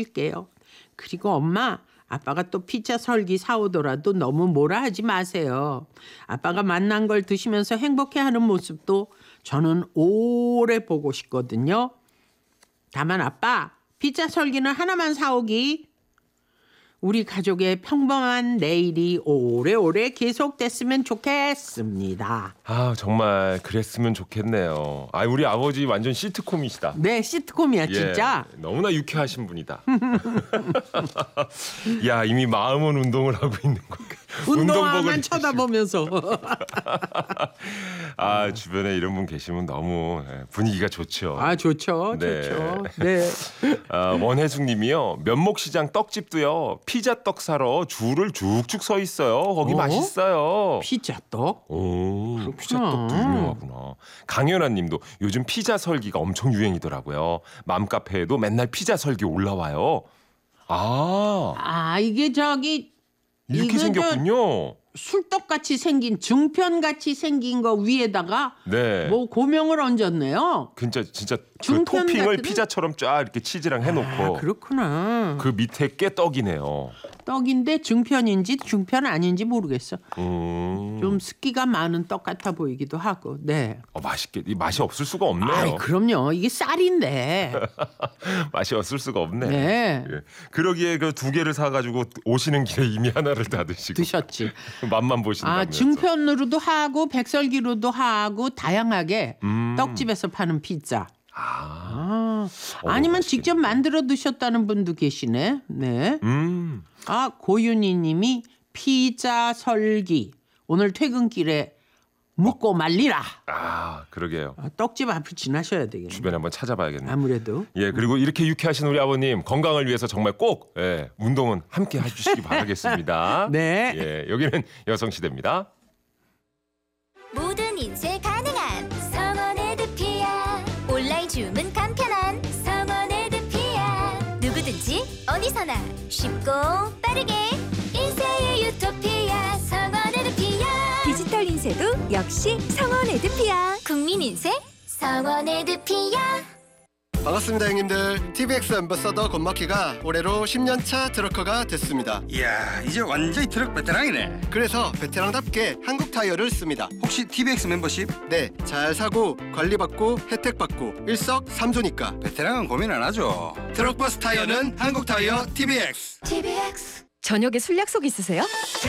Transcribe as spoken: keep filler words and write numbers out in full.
드릴게요. 그리고 엄마, 아빠가 또 피자 설기 사오더라도 너무 뭐라 하지 마세요. 아빠가 만난 걸 드시면서 행복해하는 모습도 저는 오래 보고 싶거든요. 다만 아빠, 피자 설기는 하나만 사오기. 우리 가족의 평범한 내일이 오래오래 계속됐으면 좋겠습니다. 아, 정말 그랬으면 좋겠네요. 아, 우리 아버지 완전 시트콤이시다. 네, 시트콤이야 진짜. 예, 너무나 유쾌하신 분이다. 야, 이미 마음은 운동을 하고 있는 거. 운동화만 쳐다보면서. 아, 주변에 이런 분 계시면 너무 분위기가 좋죠. 아, 좋죠. 네. 좋죠. 네. 아, 원혜숙 님이요. 면목시장 떡집도요. 피자 떡 사러 줄을 쭉쭉 서 있어요. 거기 어? 맛있어요. 피자 떡? 오, 그렇구나. 피자 떡도 유명하구나. 강연아 님도 요즘 피자 설기가 엄청 유행이더라고요. 맘카페에도 맨날 피자 설기 올라와요. 아, 아, 이게 저기 이렇게 이거 저 생겼군요. 술떡같이 생긴 증편같이 생긴 거 위에다가 네. 뭐 고명을 얹었네요. 진짜 진짜 그 중편 토핑을 같은? 피자처럼 쫙 이렇게 치즈랑 해놓고 아, 그렇구나. 그 밑에 게 떡이네요. 떡인데 증편인지 중편 아닌지 모르겠어. 음, 좀 습기가 많은 떡 같아 보이기도 하고. 네. 어, 맛있게 이 맛이 없을 수가 없네요. 아이, 그럼요. 이게 쌀인데. 맛이 없을 수가 없네. 네. 예. 그러기에 그 두 개를 사가지고 오시는 길에 이미 하나를 다 드시고 드셨지. 맛만 보신다면서. 아, 증편으로도 하고 백설기로도 하고 다양하게 음. 떡집에서 파는 피자. 아, 아, 어, 아니면 맛있겠네. 직접 만들어 드셨다는 분도 계시네. 네. 음, 아, 고윤희 님이 피자 설기. 오늘 퇴근길에 묵고 말리라. 아, 그러게요. 아, 떡집 앞을 지나셔야 되겠네. 주변에 한번 찾아봐야겠네요. 아무래도. 예, 그리고 이렇게 유쾌하신 우리 아버님 건강을 위해서 정말 꼭 예, 운동은 함께 해주시기 바라겠습니다. 네. 예, 여기는 여성시대입니다. 모든 인쇄 가능한 성원 에드피아. 온라인 주문 간편한 성원 에드피아. 누구든지 어디서나 쉽고 빠르게 인쇄의 유토피아 성원 에드피아. 디지털 인쇄도 역시 성원 에드피아. 국민 인쇄 성원 에드피아. 반갑습니다 형님들. 티비엑스 앰버서더 권마키가 올해로 십 년 차 트럭커가 됐습니다. 이야, 이제 완전히 트럭 베테랑이네. 그래서 베테랑답게 한국 타이어를 씁니다. 혹시 티비엑스 멤버십? 네, 잘 사고 관리받고 혜택받고 일석삼조니까 베테랑은 고민 안 하죠. 트럭버스 타이어는 한국 타이어 티비엑스. 티비엑스. 저녁에 술 약속 있으세요?